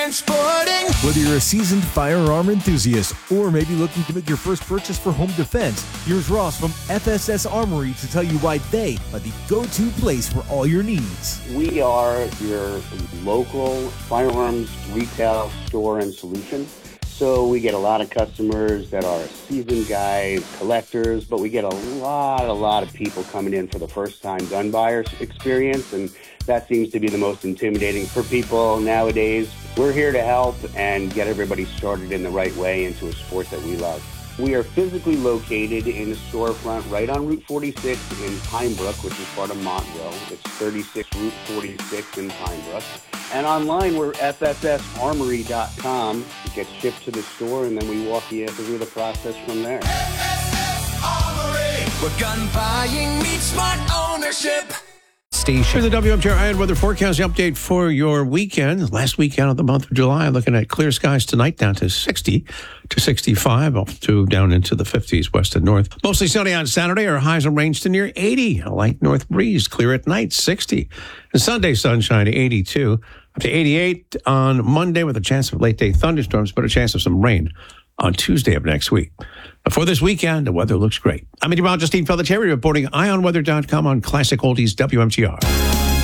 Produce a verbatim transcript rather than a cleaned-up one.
Transporting. Whether you're a seasoned firearm enthusiast or maybe looking to make your first purchase for home defense, here's Ross from F S S Armory to tell you why they are the go-to place for all your needs. We are your local firearms retail store and solution. So we get a lot of customers that are seasoned guys, collectors, but we get a lot, a lot of people coming in for the first time gun buyers experience, and that seems to be the most intimidating for people nowadays. We're here to help and get everybody started in the right way into a sport that we love. We are physically located in a storefront right on Route forty-six in Pine Brook, which is part of Montville. It's thirty-six Route forty-six in Pine Brook. And online, we're F S S armory dot com. It gets shipped to the store, and then we walk you through the process from there. F S S Armory, where gun buying meets smart ownership. Station. Here's the W M T R Eye and Weather Forecast update for your weekend. Last weekend of the month of July, looking at clear skies tonight down to sixty to sixty-five, up to down into the fifties west and north. Mostly sunny on Saturday. Our highs will range to near eighty. A light north breeze, clear at night, sixty. And Sunday sunshine, eighty-two. Up to eighty-eight on Monday with a chance of late day thunderstorms, but a chance of some rain on Tuesday of next week. For this weekend, the weather looks great. I'm meteorologist Steve Pelletieri reporting eye on weather dot com on Classic Oldies W M T R.